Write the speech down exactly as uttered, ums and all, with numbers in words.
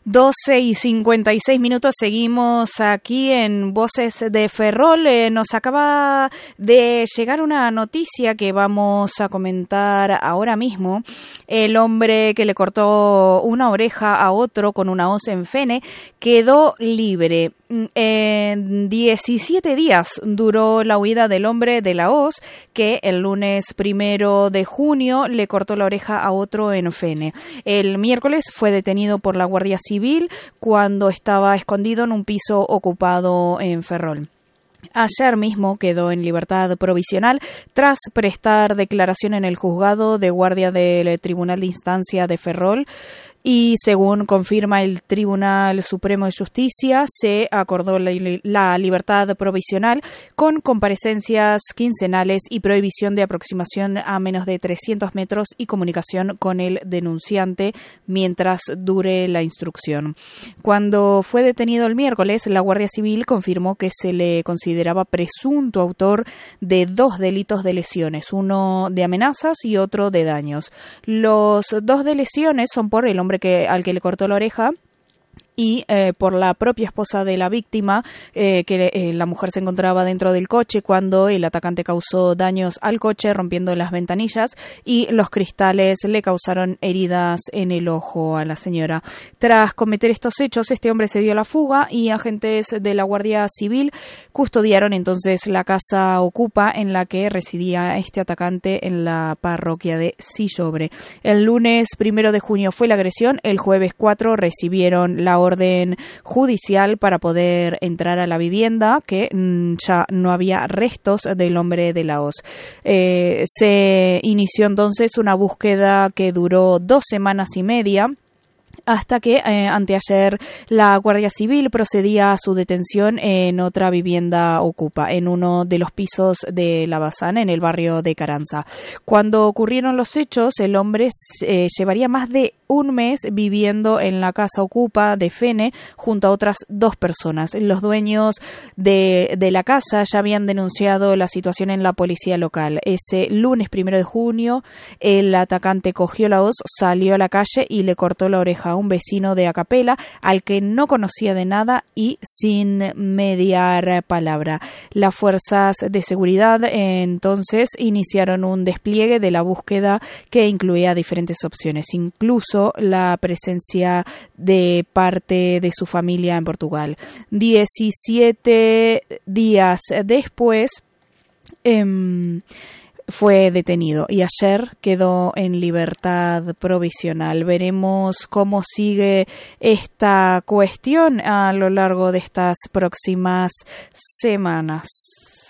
doce y cincuenta y seis minutos, seguimos aquí en Voces de Ferrol. Eh, nos acaba de llegar una noticia que vamos a comentar ahora mismo. El hombre que le cortó una oreja a otro con una hoz en Fene quedó libre. En diecisiete días duró la huida del hombre de la hoz, que el lunes primero de junio le cortó la oreja a otro en Fene. El miércoles fue detenido por la Guardia Civil cuando estaba escondido en un piso ocupado en Ferrol. Ayer mismo quedó en libertad provisional tras prestar declaración en el juzgado de guardia del Tribunal de Instancia de Ferrol. Y según confirma el Tribunal Supremo de Justicia, se acordó la, la libertad provisional con comparecencias quincenales y prohibición de aproximación a menos de trescientos metros y comunicación con el denunciante mientras dure la instrucción. Cuando fue detenido el miércoles, la Guardia Civil confirmó que se le consideraba presunto autor de dos delitos de lesiones, uno de amenazas y otro de daños. Los dos de lesiones son por el hombre que al que le cortó la oreja y eh, por la propia esposa de la víctima, eh, que eh, la mujer se encontraba dentro del coche cuando el atacante causó daños al coche rompiendo las ventanillas y los cristales le causaron heridas en el ojo a la señora. Tras cometer estos hechos, este hombre se dio a la fuga y agentes de la Guardia Civil custodiaron entonces la casa ocupa en la que residía este atacante en la parroquia de Sillobre. El lunes primero de junio fue la agresión, el jueves cuatro recibieron la orden judicial para poder entrar a la vivienda, que mmm, ya no había restos del hombre de la hoz. Eh, se inició entonces una búsqueda que duró dos semanas y media, hasta que eh, anteayer la Guardia Civil procedía a su detención en otra vivienda ocupa, en uno de los pisos de La Bazán, en el barrio de Carranza. Cuando ocurrieron los hechos, el hombre eh, llevaría más de un mes viviendo en la casa ocupa de Fene junto a otras dos personas. Los dueños de, de la casa ya habían denunciado la situación en la policía local. Ese lunes primero de junio, el atacante cogió la hoz, salió a la calle y le cortó la oreja a un vecino de Acapela al que no conocía de nada y sin mediar palabra. Las fuerzas de seguridad eh, entonces iniciaron un despliegue de la búsqueda que incluía diferentes opciones, incluso la presencia de parte de su familia en Portugal. diecisiete días después eh, fue detenido y ayer quedó en libertad provisional. Veremos cómo sigue esta cuestión a lo largo de estas próximas semanas.